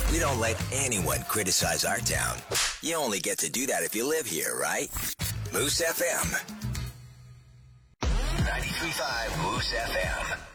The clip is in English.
We don't let anyone criticize our town. You only get to do that if you live here, right? Moose FM. 93.5 Moose FM.